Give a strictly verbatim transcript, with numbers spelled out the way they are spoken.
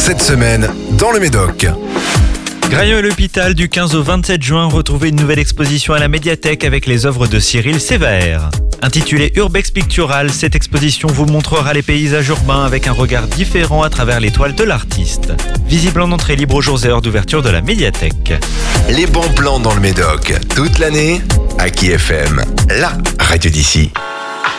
cette semaine dans le Médoc. Graillon et l'hôpital, du quinze au vingt-sept juin, retrouvez une nouvelle exposition à la médiathèque avec les œuvres de Cyril Sévaère. Intitulée Urbex Pictural, cette exposition vous montrera les paysages urbains avec un regard différent à travers les toiles de l'artiste. Visible en entrée libre aux jours et heures d'ouverture de la médiathèque. Les bons plans dans le Médoc, toute l'année, Aki F M, la radio d'ici.